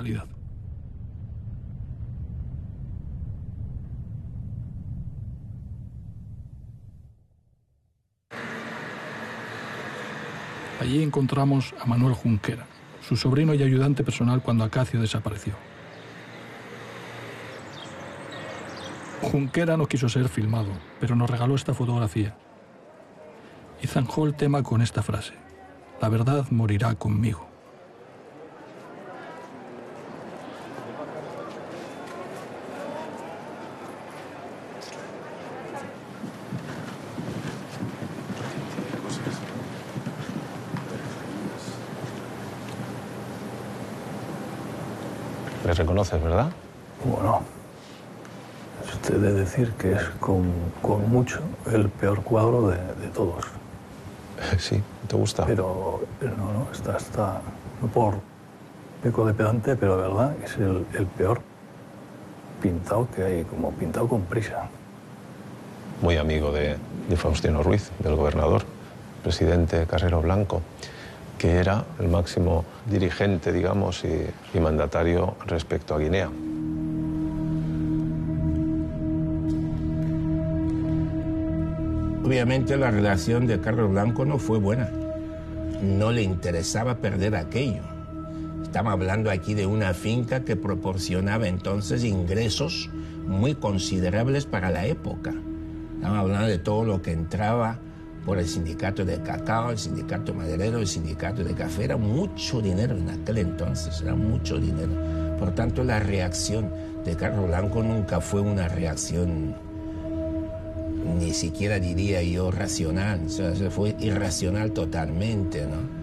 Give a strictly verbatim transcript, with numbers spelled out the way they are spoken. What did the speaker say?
brutalidad. Allí encontramos a Manuel Junquera, su sobrino y ayudante personal cuando Acacio desapareció. Junquera no quiso ser filmado, pero nos regaló esta fotografía. Y zanjó el tema con esta frase: la verdad morirá conmigo. ¿Le reconoces, verdad? Bueno, usted debe decir que es con, con mucho el peor cuadro de, de todos. Sí, ¿te gusta? Pero, pero no, no, está, está, no por peco de pedante, pero de verdad es el, el peor pintado que hay, como pintado con prisa. Muy amigo de, de Faustino Ruiz, del gobernador, presidente Carrero Blanco, que era el máximo dirigente, digamos, y, y mandatario respecto a Guinea. Obviamente la relación de Carlos Blanco no fue buena. No le interesaba perder aquello. Estamos hablando aquí de una finca que proporcionaba entonces ingresos muy considerables para la época. Estamos hablando de todo lo que entraba por el sindicato de cacao, el sindicato maderero, el sindicato de café. Era mucho dinero en aquel entonces, era mucho dinero. Por tanto, la reacción de Carlos Blanco nunca fue una reacción, ni siquiera diría yo racional, o sea, fue irracional totalmente, ¿no?